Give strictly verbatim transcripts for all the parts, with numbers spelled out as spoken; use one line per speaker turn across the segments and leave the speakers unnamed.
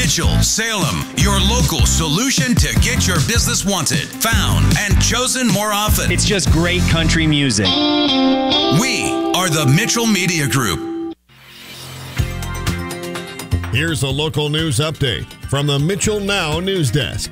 Mitchell, Salem, your local solution to get your business wanted, found, and chosen more often.
It's just great country music.
We are the Mitchell Media Group.
Here's a local news update from the Mitchell Now News Desk.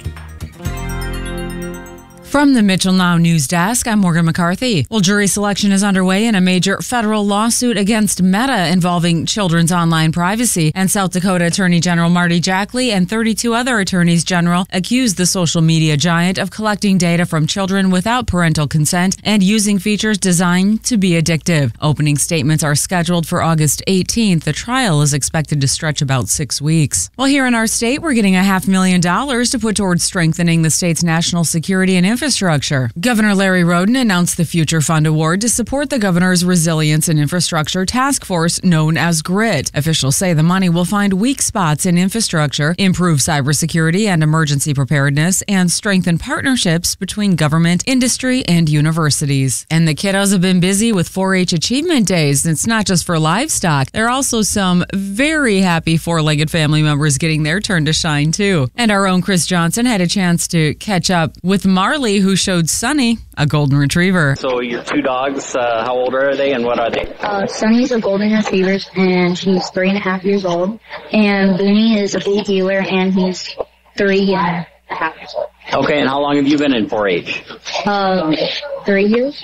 From the Mitchell Now News Desk, I'm Morgan McCarthy. Well, jury selection is underway in a major federal lawsuit against Meta involving children's online privacy. And South Dakota Attorney General Marty Jackley and thirty-two other attorneys general accused the social media giant of collecting data from children without parental consent and using features designed to be addictive. Opening statements are scheduled for August eighteenth. The trial is expected to stretch about six weeks. Well, here in our state, we're getting a half million dollars to put towards strengthening the state's national security and infrastructure. Infrastructure. Governor Larry Roden announced the Future Fund Award to support the governor's Resilience and Infrastructure Task Force, known as GRIT. Officials say the money will find weak spots in infrastructure, improve cybersecurity and emergency preparedness, and strengthen partnerships between government, industry, and universities. And the kiddos have been busy with four H Achievement Days. It's not just for livestock. There are also some very happy four-legged family members getting their turn to shine, too. And our own Chris Johnson had a chance to catch up with Marley, who showed Sunny, a golden retriever.
So your two dogs, uh, how old are they and what are they?
Uh, Sunny's a golden retriever and he's three and a half years old. And Booney is a bull dealer and he's three and a half years old.
Okay, and how long have you been in four H?
Um, three years.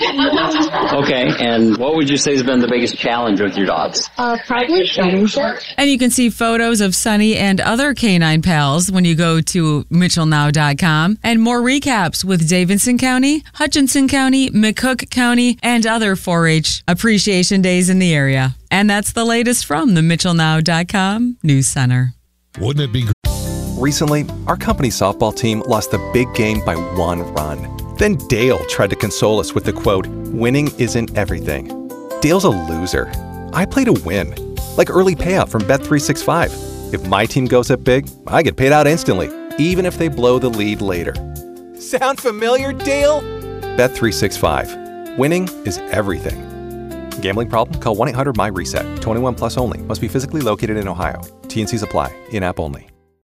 Okay, and what would you say has been the biggest challenge with your dogs?
Uh, probably showmanship.
And you can see photos of Sunny and other canine pals when you go to mitchell now dot com. And more recaps with Davidson County, Hutchinson County, McCook County, and other four H appreciation days in the area. And that's the latest from the mitchell now dot com News Center.
Wouldn't it be
Recently, our company's softball team lost the big game by one run. Then Dale tried to console us with the quote, "Winning isn't everything." Dale's a loser. I play to win. Like early payout from Bet three sixty-five. If my team goes up big, I get paid out instantly, even if they blow the lead later. Sound familiar, Dale? Bet three sixty-five. Winning is everything. Gambling problem? Call one eight hundred M Y RESET. twenty-one plus only. Must be physically located in Ohio. T and Cs apply. In-app only.